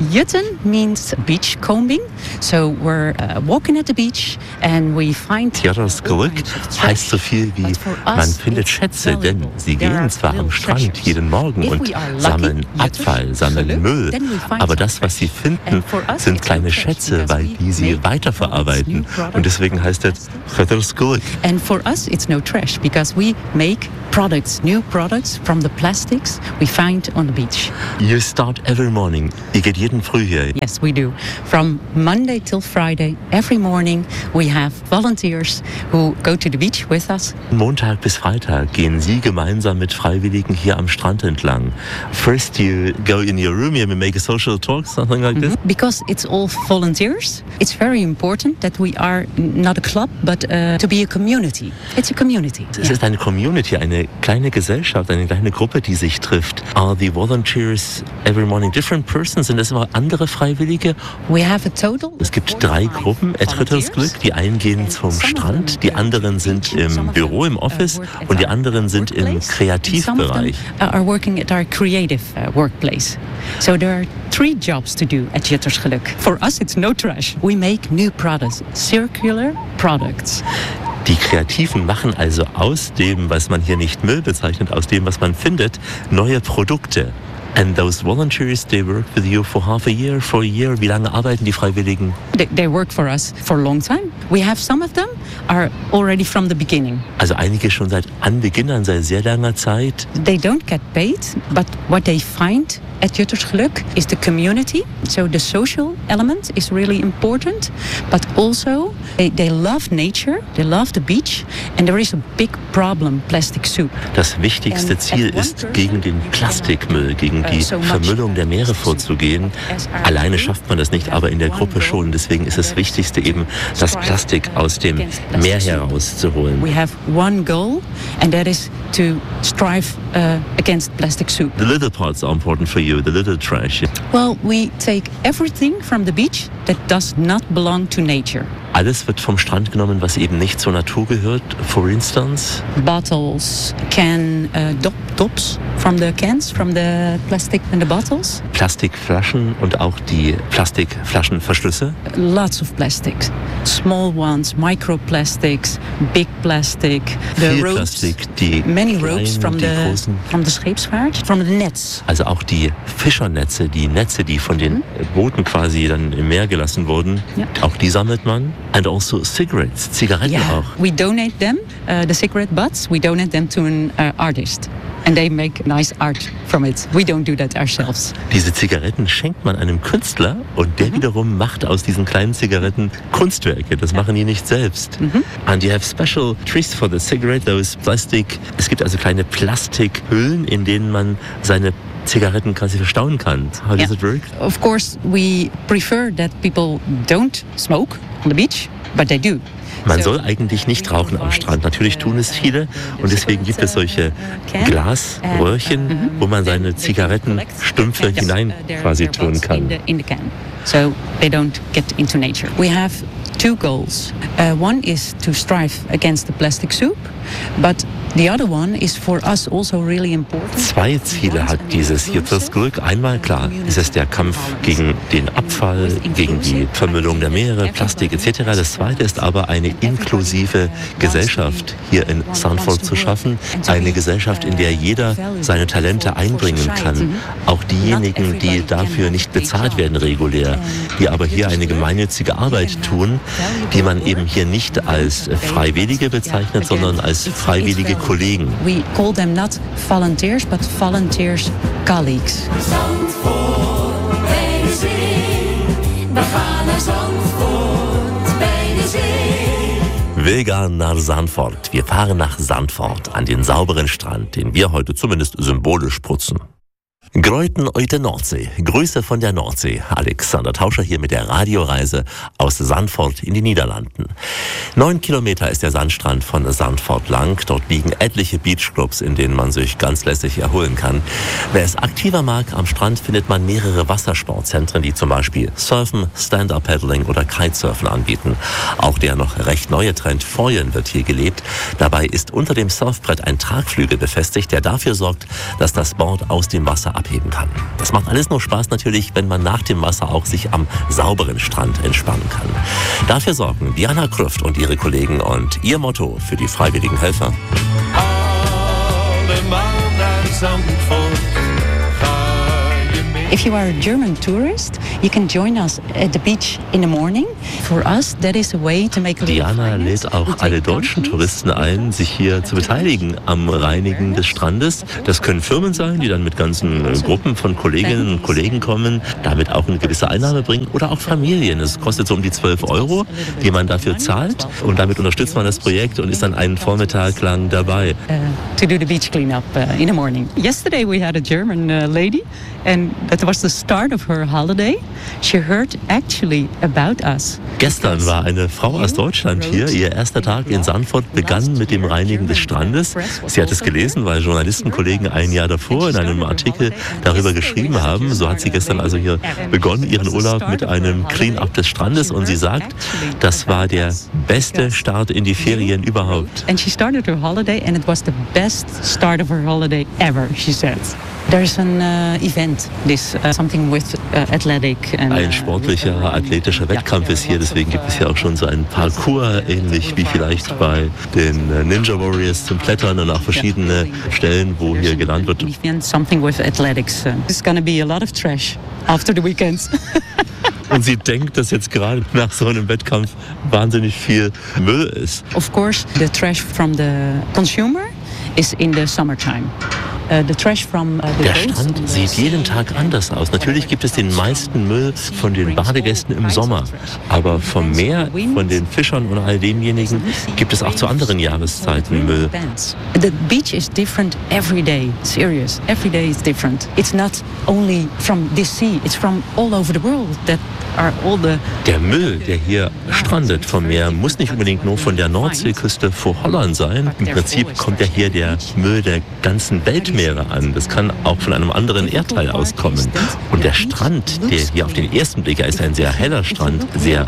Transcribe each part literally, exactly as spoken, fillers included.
Jutten means beach combing. So we're uh, walking at the beach and we find... Jytters-Glück heißt so viel wie, man findet Schätze, denn sie gehen zwar am Strand jeden Morgen und sammeln Abfall, sammeln Müll, aber das, was sie finden, sind kleine Schätze, weil die sie weiterverarbeiten. Und deswegen heißt es Jytters-Glück. And for us it's no trash, because we make products, new products from the plastics we find on the beach. You start every morning. Ihr geht jeden Früh hier. Yes, we do. From Monday till Friday, every morning we have volunteers who go to the beach with us. Montag bis Freitag gehen Sie gemeinsam mit Freiwilligen hier am Strand entlang. First you go in your room, you make a social talk, something like this? Mm-hmm. Because it's all volunteers, it's very important that we are not a club, but uh, to be a community. It's a community. Es ist eine Community, eine kleine Gesellschaft, eine kleine Gruppe, die sich trifft. Are the volunteers every morning different persons? Sind das immer andere Freiwillige? We have a total. Es gibt drei Gruppen at Jytters-Glück. Die einen gehen zum Strand, die anderen sind im Büro, im Office und die anderen sind im Kreativbereich. Are working at our creative workplace. So there are three jobs to do at Jytters-Glück. For us it's no trash. We make new products, circular products. Die Kreativen machen also aus dem, was man hier nicht Müll bezeichnet, aus dem, was man findet, neue Produkte. And those volunteers, they work with you for half a year, for a year. Wie lange arbeiten die Freiwilligen? They, they work for us for a long time. We have some of them are already from the beginning. Also einige schon seit Anbeginn an, seit sehr langer Zeit. They don't get paid, but what they find at Jytters-Glück is the community. So the social element is really important, but also they, they love nature, they love the beach, and there is a big problem, plastic soup. Das wichtigste Ziel ist, gegen den Plastikmüll, gegen die Vermüllung der Meere vorzugehen. Alleine schafft man das nicht, aber in der Gruppe schon. Deswegen ist das Wichtigste eben, das Plastik aus dem Meer herauszuholen. We have one goal, and that is to strive uh, against plastic soup. The little parts are important for you, the little trash. Well, we take everything from the beach that does not belong to nature. Alles wird vom Strand genommen, was eben nicht zur Natur gehört. For instance, bottles, can uh, top, tops from the cans, from the plastic and the bottles. Plastikflaschen und auch die Plastikflaschenverschlüsse. Lots of plastics, small ones, microplastics, big plastic. The Viel ropes, Plastik, die many kleinen, ropes from die the großen. from the Scheepsvaart, from the nets. Also auch die Fischernetze, die Netze, die von den Booten quasi dann im Meer gelassen wurden. Ja. Auch die sammelt man. And also cigarettes, Zigaretten Yeah, auch. we donate them, uh, the cigarette butts. We donate them to an uh, artist, and they make nice art from it. We don't do that ourselves. Diese Zigaretten schenkt man einem Künstler und der mhm. wiederum macht aus diesen kleinen Zigaretten Kunstwerke. Das machen die nicht selbst. Mhm. And you have special trees for the cigarette, those plastic. Es gibt also kleine Plastikhüllen, in denen man seine Zigaretten quasi verstauen kann. How does yeah. it work? Of course, we prefer that people don't smoke on the beach, but they do. Man soll eigentlich nicht rauchen am Strand. Natürlich tun es viele und deswegen gibt es solche Glasröhrchen, wo man seine Zigarettenstümpfe hinein quasi tun kann. So they don't get into nature. We have two goals. Uh, one is to strive against the plastic soup, but the other one is for us also really important. Zwei Ziele hat dieses Jytters-Glück. Einmal, klar, ist es der Kampf gegen den Abfall, gegen die Vermüllung der Meere, Plastik et cetera. Das zweite ist aber eine inklusive Gesellschaft hier in Zandvoort zu schaffen. Eine Gesellschaft, in der jeder seine Talente einbringen kann. Auch diejenigen, die dafür nicht bezahlt werden regulär, die aber hier eine gemeinnützige Arbeit tun, die man eben hier nicht als Freiwillige bezeichnet, sondern als freiwillige Kollegen. We call them not volunteers, but volunteers colleagues. Zandvoort bij de zee, we gaan naar Zandvoort bij de zee. Wir gehen nach Zandvoort. Wir fahren nach Zandvoort an den sauberen Strand, den wir heute zumindest symbolisch putzen. Groeten uit de Nordsee. Grüße von der Nordsee. Alexander Tauscher hier mit der Radioreise aus Zandvoort in die Niederlanden. Neun Kilometer ist der Sandstrand von Zandvoort lang. Dort liegen etliche Beachclubs, in denen man sich ganz lässig erholen kann. Wer es aktiver mag, am Strand findet man mehrere Wassersportzentren, die zum Beispiel Surfen, Stand-Up-Paddling oder Kitesurfen anbieten. Auch der noch recht neue Trend Foyen wird hier gelebt. Dabei ist unter dem Surfbrett ein Tragflügel befestigt, der dafür sorgt, dass das Board aus dem Wasser abheben kann. Das macht alles nur Spaß natürlich, wenn man nach dem Wasser auch sich am sauberen Strand entspannen kann. Dafür sorgen Diana Krüft und ihre Kollegen und ihr Motto für die freiwilligen Helfer: If you are a German tourist, you can join us at the beach in the morning. For us, that is a way to make a little Diana finance. lädt auch We take alle deutschen companies. Touristen ein, sich hier zu beteiligen am Reinigen des Strandes. Das können Firmen sein, die dann mit ganzen äh, Gruppen von Kolleginnen und Kollegen kommen, damit auch eine gewisse Einnahme bringen, oder auch Familien. Es kostet so um die zwölf Euro, die man dafür zahlt, und damit unterstützt man das Projekt und ist dann einen Vormittag lang dabei. Uh, to do the beach cleanup uh, in the morning. Yesterday we had a German uh, lady, and that was the start of her holiday. She heard actually about us. Gestern war eine Frau aus Deutschland hier. Ihr erster Tag in Sandford begann mit dem Reinigen des Strandes. Sie hat es gelesen, weil Journalistenkollegen ein Jahr davor in einem Artikel darüber geschrieben haben. So hat sie gestern also hier begonnen, ihren Urlaub mit einem Clean-up des Strandes. Und sie sagt, das war der beste Start in die Ferien überhaupt. And she started her holiday, and it was the best start of her holiday ever, she said. There's an uh, event, this uh, something with uh, athletic. And, Ein sportlicher, athletischer Wettkampf ist hier, deswegen gibt es hier auch schon so einen Parcours, ähnlich wie vielleicht bei den Ninja Warriors zum Klettern, und auch verschiedene Stellen, wo hier gelernt wird. Event, something with athletics. Uh, It's going to be a lot of trash after the weekends. Und sie denkt, dass jetzt gerade nach so einem Wettkampf wahnsinnig viel Müll ist. Of course, the trash from the consumer is in the summertime. Uh, the trash from, uh, the Der boats Strand in the sieht sea. jeden Tag anders aus. Natürlich gibt es den meisten Müll von den Badegästen im Sommer. Aber vom Meer, von den Fischern und all denjenigen gibt es auch zu anderen Jahreszeiten Müll. The beach is different every day. Serious. Every day is different. It's not only from this sea. It's from all over the world. That are all the Der Müll, der hier strandet vom Meer, muss nicht unbedingt nur von der Nordseeküste vor Holland sein. Im Prinzip kommt ja hier der Müll der ganzen Weltmeere an. Das kann auch von einem anderen Erdteil auskommen. Und der Strand, der hier auf den ersten Blick, er ist ein sehr heller Strand, sehr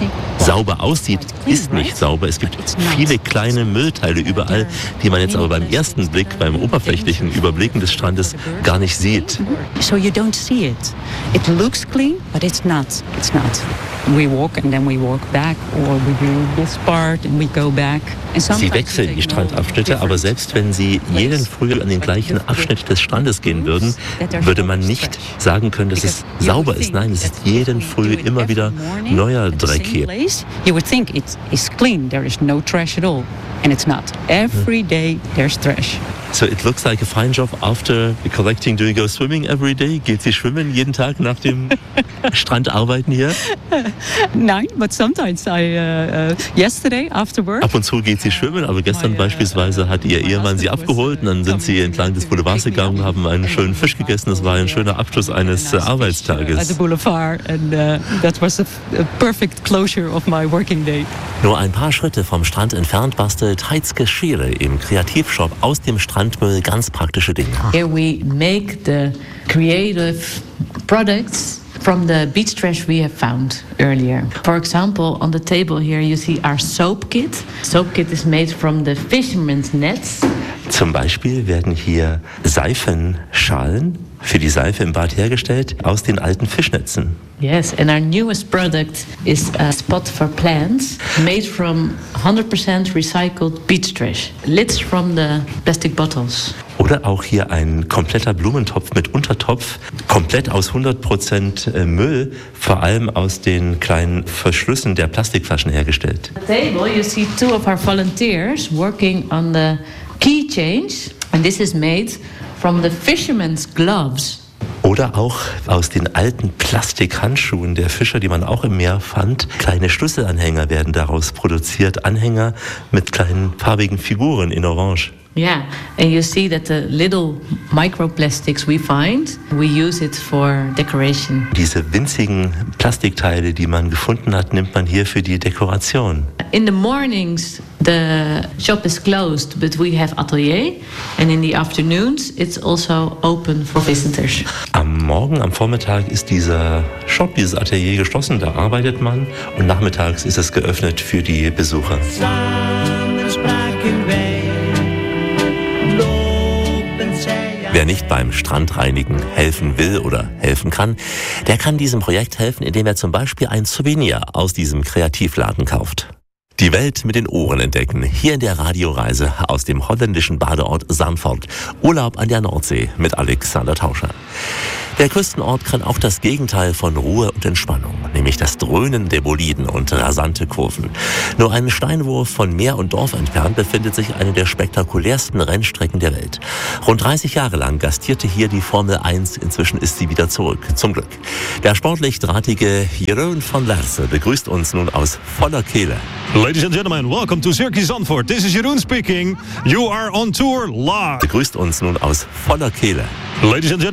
sauber aussieht, ist nicht sauber. Es gibt viele kleine Müllteile überall, die man jetzt aber beim ersten Blick, beim oberflächlichen Überblicken des Strandes gar nicht sieht. so you don't see it. It looks clean, but it's not. It's not. We walk and then we walk back, or we do this part and we go back. And sometimes Sie wechseln die Strandabschnitte, aber selbst wenn Sie jeden Früh an den gleichen Abschnitt des Strandes gehen würden, würde man nicht sagen können, dass es sauber ist. Nein, es ist jeden Früh immer wieder neuer Dreck hier. You would think it is clean. There is no trash at all, and it's not. Every day there's trash. So it looks like a fine job after collecting. Do you go swimming every day? Geht Sie schwimmen jeden Tag nach dem Strandarbeiten hier? Nein, but sometimes I. Uh, uh, yesterday after work. Ab und zu geht sie schwimmen, aber gestern beispielsweise hat ihr Ehemann sie abgeholt und dann sind sie entlang des Boulevards gegangen, haben einen schönen Fisch gegessen. Das war ein schöner Abschluss eines äh, At the Arbeitstages. boulevard, and uh, that was a, a perfect closure of my working day. Nur ein paar Schritte vom Strand entfernt bastelt Heizke Scheele im Kreativshop aus dem Strandmüll ganz praktische Dinge. Here we make the creative products from the beach trash we have found earlier. For example, on the table here you see our soap kit. Soap kit is made from the fisherman's nets. Zum Beispiel werden hier Seifenschalen für die Seife im Bad hergestellt aus den alten Fischnetzen. Yes, and our newest product is a spot for plants made from one hundred percent recycled beach trash. Lids from the plastic bottles. Oder auch hier ein kompletter Blumentopf mit Untertopf, komplett aus hundert Prozent Müll, vor allem aus den kleinen Verschlüssen der Plastikflaschen hergestellt. On the table you see two of our volunteers working on the key change, and this is made from the fisherman's gloves. Oder auch aus den alten Plastikhandschuhen der Fischer, die man auch im Meer fand. Kleine Schlüsselanhänger werden daraus produziert. Anhänger mit kleinen farbigen Figuren in Orange. Yeah, and you see that the little microplastics we find, we use it for decoration. Diese winzigen Plastikteile, die man gefunden hat, nimmt man hier für die Dekoration. In the mornings, the shop is closed, but we have atelier. And in the afternoons, it's also open for visitors. Am Morgen, am Vormittag ist dieser Shop, dieses Atelier geschlossen, da arbeitet man. Und nachmittags ist es geöffnet für die Besucher. Wer nicht beim Strandreinigen helfen will oder helfen kann, der kann diesem Projekt helfen, indem er zum Beispiel ein Souvenir aus diesem Kreativladen kauft. Die Welt mit den Ohren entdecken, hier in der Radioreise aus dem holländischen Badeort Zandvoort. Urlaub an der Nordsee mit Alexander Tauscher. Der Küstenort kann auch das Gegenteil von Ruhe und Entspannung, nämlich das Dröhnen der Boliden und rasante Kurven. Nur einen Steinwurf von Meer und Dorf entfernt befindet sich eine der spektakulärsten Rennstrecken der Welt. Rund dreißig Jahre lang gastierte hier die Formel eins, inzwischen ist sie wieder zurück, zum Glück. Der sportlich drahtige Jeroen van Lerse begrüßt uns nun aus voller Kehle. Ladies and gentlemen, welcome to Circuit Zandvoort. This is Jeroen speaking. You are on tour live. Begrüßt uns nun aus voller Kehle. Ladies and gentlemen.